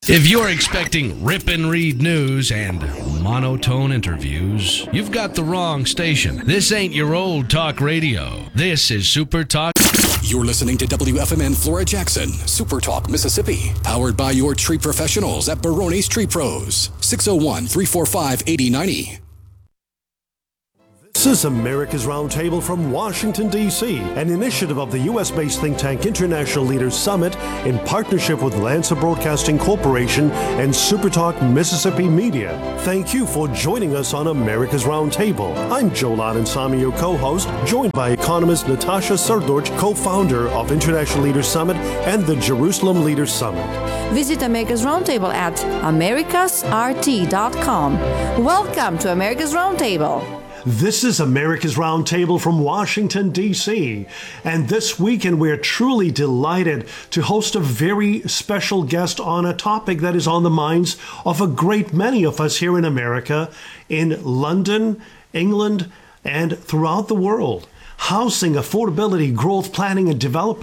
If you're expecting rip and read news and monotone interviews, you've got the wrong station. This ain't your old talk radio. This is Super Talk. You're listening to WFMN Flora Jackson, Super Talk, Mississippi. Powered by your tree professionals at Barone's Tree Pros. 601-345-8090. This is America's Roundtable from Washington, D.C., an initiative of the U.S.-based think tank International Leaders Summit in partnership with Lancer Broadcasting Corporation and SuperTalk Mississippi Media. Thank you for joining us on America's Roundtable. I'm Joe Ladensamy, your co-host, joined by economist Natasha Srdoc, co-founder of International Leaders Summit and the Jerusalem Leaders Summit. Visit America's Roundtable at americasrt.com. Welcome to America's Roundtable. This is America's Roundtable from Washington, D.C. And this weekend, we're truly delighted to host a very special guest on a topic that is on the minds of a great many of us here in America, in London, England, and throughout the world. Housing, affordability, growth planning, and development